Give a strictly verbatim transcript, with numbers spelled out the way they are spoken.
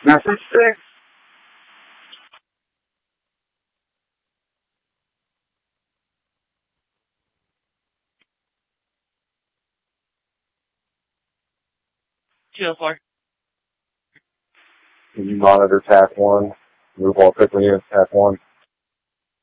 Message six. two oh four. Can you monitor T A C one? Move all quickly in T A C one.